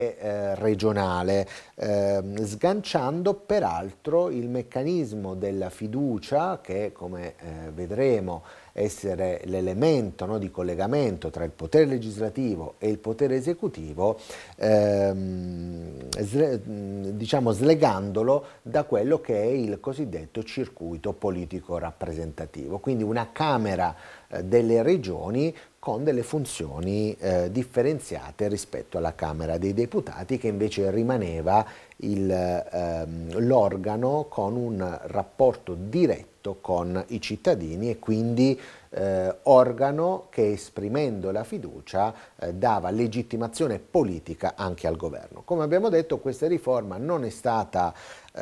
regionale, sganciando peraltro il meccanismo della fiducia che, come vedremo, essere l'elemento, no, di collegamento tra il potere legislativo e il potere esecutivo, diciamo slegandolo da quello che è il cosiddetto circuito politico rappresentativo, quindi una Camera delle regioni con delle funzioni differenziate rispetto alla Camera dei Deputati, che invece rimaneva l'organo con un rapporto diretto con i cittadini e quindi organo che, esprimendo la fiducia, dava legittimazione politica anche al governo. Come abbiamo detto, questa riforma non è stata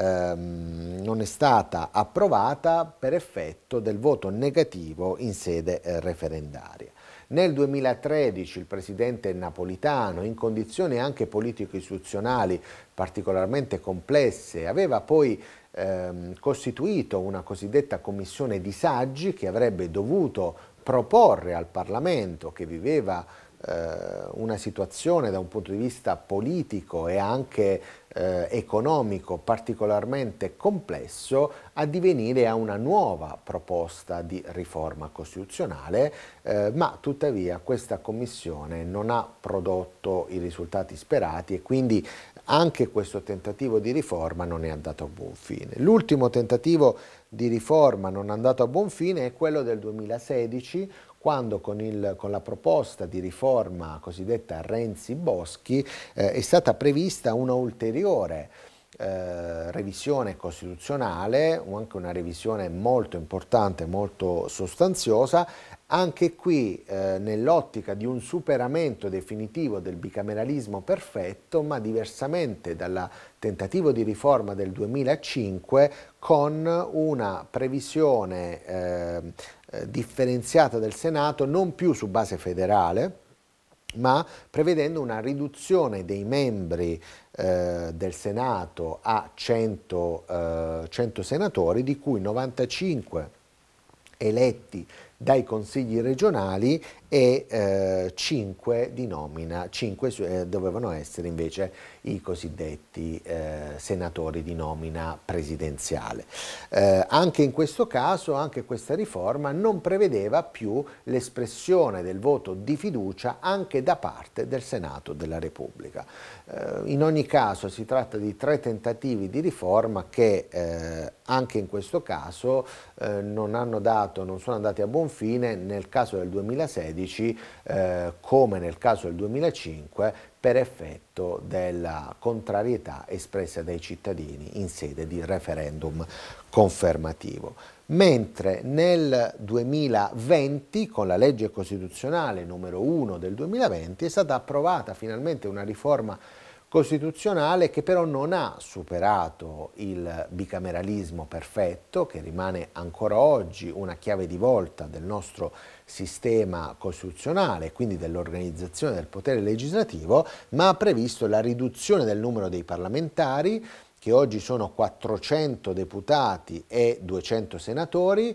approvata per effetto del voto negativo in sede referendaria. Nel 2013 il presidente Napolitano, in condizioni anche politico-istituzionali particolarmente complesse, aveva poi costituito una cosiddetta commissione di saggi che avrebbe dovuto proporre al Parlamento, che viveva una situazione da un punto di vista politico e anche economico particolarmente complesso, addivenire a una nuova proposta di riforma costituzionale, ma tuttavia questa commissione non ha prodotto i risultati sperati e quindi anche questo tentativo di riforma non è andato a buon fine. L'ultimo tentativo di riforma non andato a buon fine è quello del 2016, quando con la proposta di riforma cosiddetta Renzi-Boschi è stata prevista una ulteriore revisione costituzionale, o anche una revisione molto importante, molto sostanziosa, anche qui nell'ottica di un superamento definitivo del bicameralismo perfetto, ma diversamente dal tentativo di riforma del 2005, con una previsione differenziata del Senato non più su base federale, ma prevedendo una riduzione dei membri del Senato a 100 senatori, di cui 95 eletti dai consigli regionali e 5 di nomina, 5 dovevano essere invece i cosiddetti senatori di nomina presidenziale. Anche in questo caso, anche questa riforma non prevedeva più l'espressione del voto di fiducia anche da parte del Senato della Repubblica. In ogni caso si tratta di 3 tentativi di riforma che anche in questo caso non sono andati a buon fine, nel caso del 2016 come nel caso del 2005, per effetto della contrarietà espressa dai cittadini in sede di referendum confermativo. Mentre nel 2020, con la legge costituzionale numero 1 del 2020, è stata approvata finalmente una riforma costituzionale che però non ha superato il bicameralismo perfetto, che rimane ancora oggi una chiave di volta del nostro sistema costituzionale, quindi dell'organizzazione del potere legislativo, ma ha previsto la riduzione del numero dei parlamentari, che oggi sono 400 deputati e 200 senatori,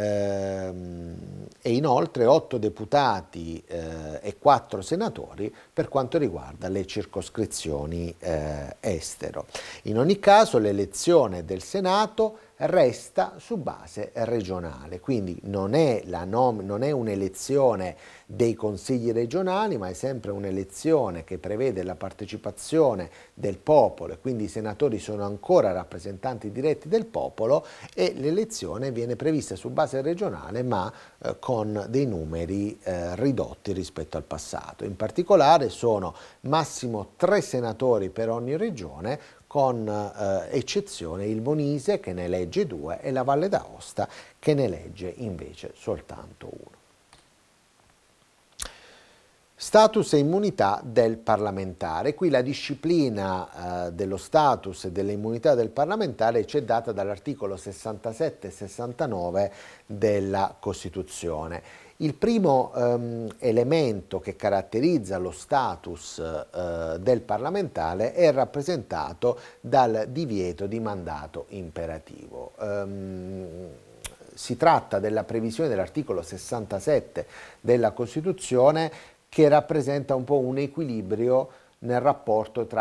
e inoltre 8 deputati e 4 senatori per quanto riguarda le circoscrizioni estero. In ogni caso l'elezione del Senato resta su base regionale, quindi non è un'elezione dei consigli regionali, ma è sempre un'elezione che prevede la partecipazione del popolo e quindi i senatori sono ancora rappresentanti diretti del popolo, e l'elezione viene prevista su base regionale ma con dei numeri ridotti rispetto al passato. In particolare sono massimo 3 senatori per ogni regione, con eccezione il Molise che ne elegge 2 e la Valle d'Aosta che ne elegge invece soltanto 1. Status e immunità del parlamentare. Qui la disciplina dello status e delle immunità del parlamentare ci è data dall'articolo 67 e 69 della Costituzione. Il primo elemento che caratterizza lo status del parlamentare è rappresentato dal divieto di mandato imperativo. Si tratta della previsione dell'articolo 67 della Costituzione, che rappresenta un po' un equilibrio nel rapporto tra